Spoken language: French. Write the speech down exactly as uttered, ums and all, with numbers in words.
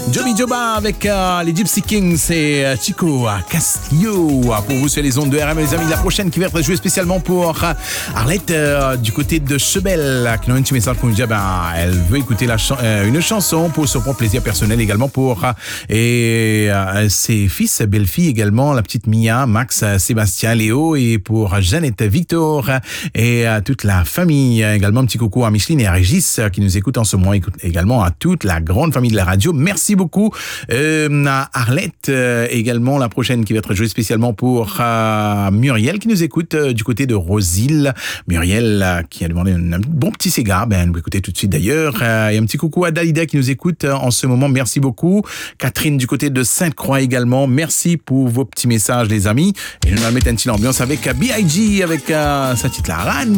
Joby Joba avec euh, les Gypsy Kings et euh, Chico Castillo pour vous sur les ondes de R M, les amis. La prochaine qui va être jouée spécialement pour euh, Arlette euh, du côté de Chebel, qui nous a un petit message pour nous dire ben, elle veut écouter la ch- euh, une chanson pour son propre plaisir personnel également pour euh, et euh, ses fils, belle-fille également, la petite Mia, Max, Sébastien, Léo, et pour Jeannette, Victor et euh, toute la famille. Également un petit coucou à Micheline et à Régis qui nous écoutent en ce moment, écoute également à toute la grande famille de la radio. Merci beaucoup euh, à Arlette euh, également. La prochaine qui va être jouée spécialement pour euh, Muriel qui nous écoute euh, du côté de Rosille. Muriel euh, qui a demandé un, un bon petit Sega. Ben, nous écoutez tout de suite d'ailleurs. Euh, et un petit coucou à Dalida qui nous écoute euh, en ce moment. Merci beaucoup. Catherine du côté de Sainte-Croix également. Merci pour vos petits messages les amis. Et je vais mettre un petit ambiance avec B I G avec euh, sa petite la Ran.